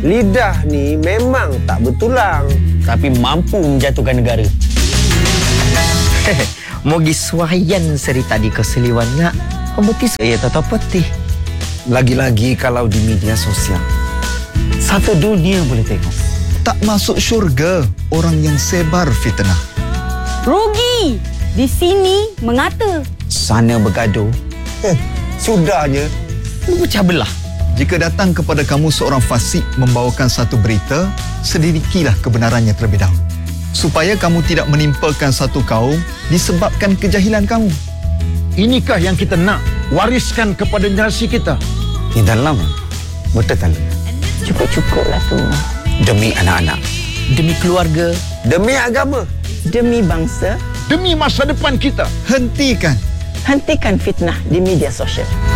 Lidah ni memang tak bertulang, tapi mampu menjatuhkan negara. Mogi suayan cerita di keseliwan ngak. Pembetis saya tetap petih. Lagi-lagi kalau di media sosial. Satu dunia boleh tengok. Tak masuk syurga orang yang sebar fitnah. Rugi! Di sini mengata. Sana bergaduh. sudahnya. Pecah belah. Jika datang kepada kamu seorang fasik membawakan satu berita, selidikilah kebenarannya terlebih dahulu. Supaya kamu tidak menimpakan satu kaum disebabkan kejahilan kamu. Inikah yang kita nak wariskan kepada generasi kita? Di dalam bertetangga. Cukup-cukuplah tu. Demi anak-anak. Demi keluarga. Demi agama. Demi bangsa, Demi masa depan kita. Hentikan. hentikan fitnah di media sosial.